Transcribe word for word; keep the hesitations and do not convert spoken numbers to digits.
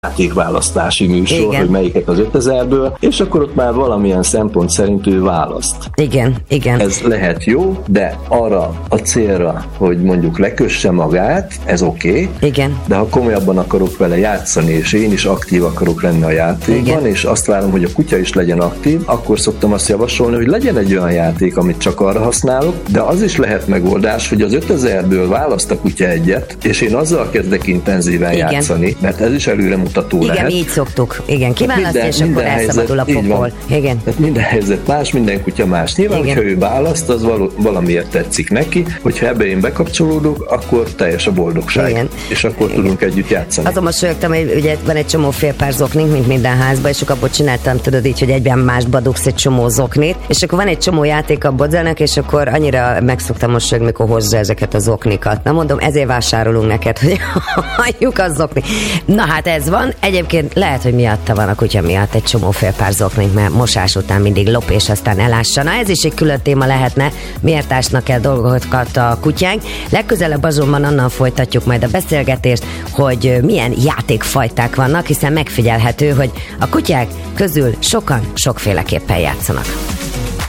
játékválasztási műsor, igen. hogy melyiket az ötezerből, és akkor ott már valamilyen szempont szerint ő választ. Igen, igen. Ez lehet jó, de arra a célra, hogy mondjuk lekösse magát, ez oké, okay, igen. de ha komolyabban akarok vele játszani, és én is aktív akarok lenni a játékban, igen. és azt várom, hogy a kutya is legyen aktív, akkor szoktam azt javasolni, hogy legyen egy olyan játék, amit csak arra használok, de az is lehet megoldás, hogy az ötezerből választ a kutya egyet, és én azzal kezdek intenzíven igen. játszani, mert ez is előremutató igen, lehet. Igen, így szoktuk. Igen, kiválasztja, és akkor elszabadul a pokol. Igen. Tehát minden helyzet más, minden kutya más. Nyilván, igen. hogyha ő választ, az való, valamiért tetszik neki, hogyha ebbe én bekapcsolódok, akkor teljes a boldogság. Igen. És akkor igen. tudunk együtt játszani. Azon mosolyogtam, hogy ugye van egy csomó félpár zoknink, mint minden házban, és akkor abból csináltam, tudod így, hogy egyben másba dugsz egy csomó zoknit, és akkor van egy csomó játék a bodzának, és akkor annyira megszoktam mosolyogni, mikor hozza ezeket a zoknikat. Na mondom, ezért vásárolunk neked, hogy halljuk a zokni. Na hát ez van. Egyébként lehet, hogy miatta van a kutya miatt egy csomó félpár zoknink, mert mosás után mindig lop, és aztán elássa. Na ez is egy külön téma lehetne, miért ásnak el dolgokat a kutyánk. Legközelebb azonban onnan folytatjuk majd a beszélgetést, hogy milyen játékfajták vannak, hiszen megfigyelhető, hogy a kutyák közül sokan sokféleképpen játszanak.